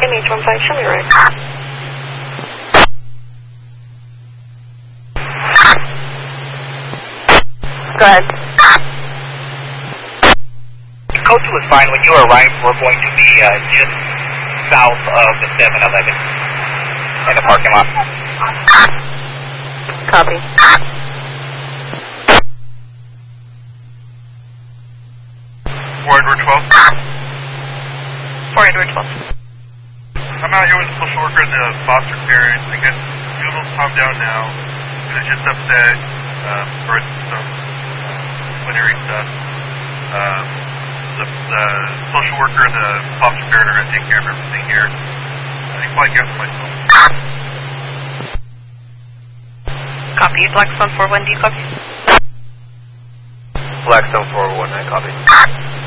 MH15, show me right. Go ahead. Code 2 is fine. When you arrive, we're going to be just south of the 7-Eleven in the parking lot. Copy. Edward 12. 4 Edward 12. I'm out here with a social worker and the foster parent. I guess Noodle's calmed down now. He was just upset for some disciplinary stuff. The social worker and the foster parent are going to take care of everything here. I think I get myself. Copy. Blackstone 4-1, do you copy? Blackstone 419, copy.